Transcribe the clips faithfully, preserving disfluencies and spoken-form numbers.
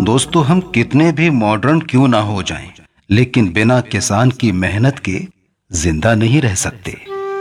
दोस्तों, हम कितने भी मॉडर्न क्यों ना हो जाएं, लेकिन बिना किसान की मेहनत के जिंदा नहीं रह सकते।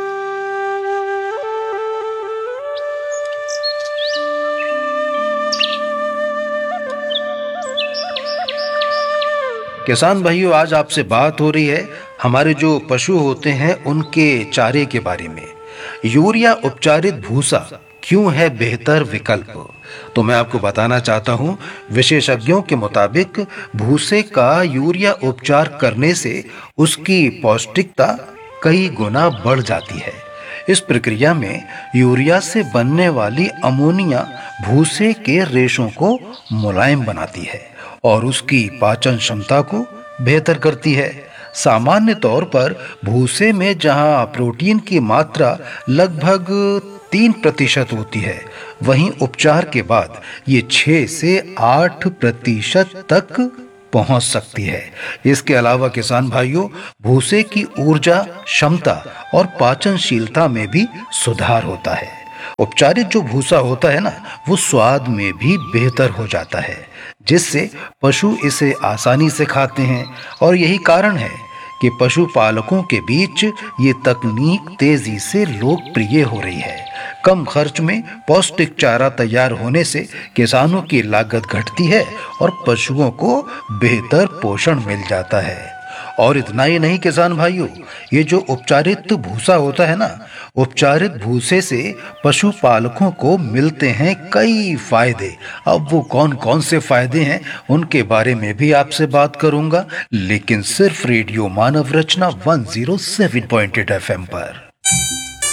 किसान भाइयों, आज आपसे बात हो रही है हमारे जो पशु होते हैं उनके चारे के बारे में। यूरिया उपचारित भूसा क्यों है बेहतर विकल्प? तो मैं आपको बताना चाहता हूं, विशेषज्ञों के मुताबिक भूसे का यूरिया उपचार करने से उसकी पौष्टिकता कई गुना बढ़ जाती है। इस प्रक्रिया में यूरिया से बनने वाली अमोनिया भूसे के रेशों को मुलायम बनाती है और उसकी पाचन क्षमता को बेहतर करती है। सामान्य तौर पर भूसे में जहां प्रोटीन की मात्रा लगभग तीन प्रतिशत होती है, वहीं उपचार के बाद ये छह से आठ प्रतिशत तक पहुंच सकती है। इसके अलावा किसान भाइयों, भूसे की ऊर्जा क्षमता और पाचनशीलता में भी सुधार होता है। उपचारित जो भूसा होता है ना, वो स्वाद में भी बेहतर हो जाता है, जिससे पशु इसे आसानी से खाते हैं। और यही कारण है कि पशुपालकों के बीच ये तकनीक तेजी से लोकप्रिय हो रही है। कम खर्च में पौष्टिक चारा तैयार होने से किसानों की लागत घटती है और पशुओं को बेहतर पोषण मिल जाता है। और इतना ही नहीं किसान भाइयों, ये जो उपचारित भूसा होता है ना, उपचारित भूसे से पशुपालकों को मिलते हैं कई फायदे। अब वो कौन कौन से फायदे हैं उनके बारे में भी आपसे बात करूंगा, लेकिन सिर्फ रेडियो मानव रचना एक सौ सात पॉइंट आठ एफ एम पर।